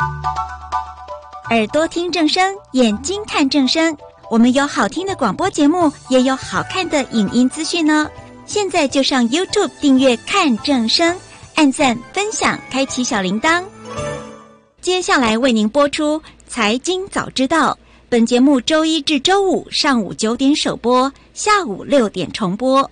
耳朵听正声，眼睛看正声。我们有好听的广播节目，也有好看的影音资讯呢。现在就上 YouTube 订阅看正声，按赞分享，开启小铃铛。接下来为您播出财经早知道，本节目周一至周五上午9点首播，下午6点重播。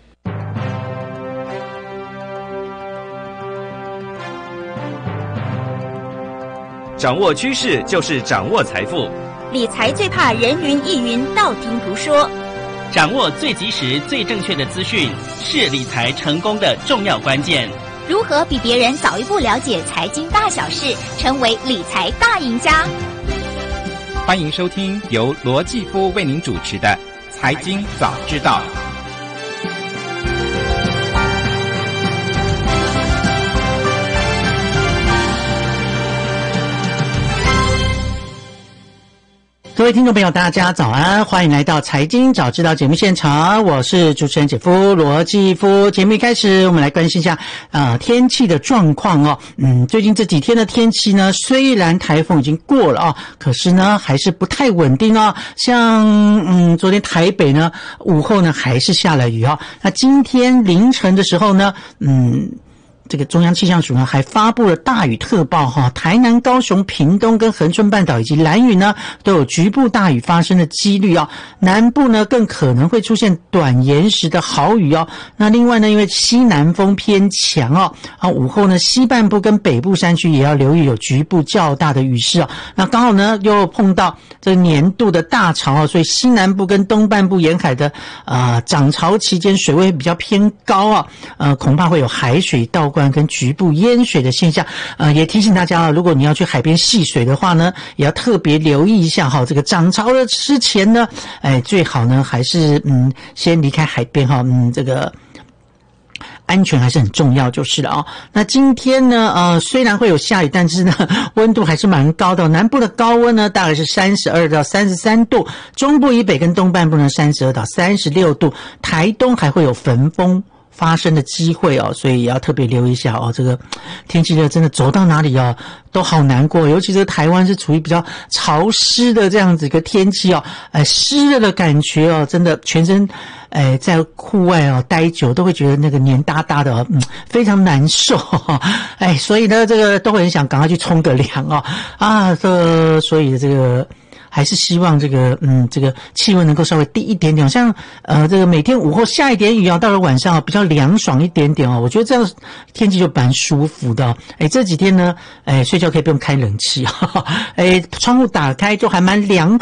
掌握趋势就是掌握财富， 理财最怕人云亦云，道听途说。 掌握最及时、最正确的资讯，是理财成功的重要关键。 如何比别人早一步了解财经大小事，成为理财大赢家？ 欢迎收听由罗继夫为您主持的《财经早知道》。 各位听众朋友，大家早安，欢迎来到财经早知道节目现场，我是主持人姐夫罗继夫。节目一开始，我们来关心一下天气的状况哦。最近这几天的天气呢，虽然台风已经过了哦，可是呢还是不太稳定哦。像昨天台北呢午后呢还是下了雨哦。那今天凌晨的时候呢，这个中央气象署呢还发布了大雨特报哈，台南、高雄、屏东跟恒春半岛以及兰屿呢都有局部大雨发生的几率哦。南部呢更可能会出现短延时的豪雨哦。那另外呢，因为西南风偏强哦，午后呢西半部跟北部山区也要留意有局部较大的雨势哦。那刚好呢又碰到这年度的大潮哦，所以西南部跟东半部沿海的涨潮期间水位比较偏高啊，恐怕会有海水倒灌跟局部淹水的现象，也提醒大家如果你要去海边戏水的话呢，也要特别留意一下哈。这个涨潮的之前呢，最好呢还是先离开海边哈，这个安全还是很重要就是了哦。那今天呢虽然会有下雨，但是呢温度还是蛮高的。南部的高温呢大概是32到33度，中部以北跟东半部呢32到36度，台东还会有焚风发生的机会哦，所以也要特别留意一下哦。这个天气热真的走到哪里哦都好难过，尤其是台湾是处于比较潮湿的这样子一个天气哦，湿热的感觉哦，真的全身在户外哦待久都会觉得那个黏哒哒的哦，非常难受哦。所以呢这个都会很想赶快去冲个凉哦所以这个还是希望这个气温能够稍微低一点点，像这个每天午后下一点雨啊，到了晚上比较凉爽一点点哦，我觉得这样天气就蛮舒服的哦。这几天呢睡觉可以不用开冷气窗户打开就还蛮凉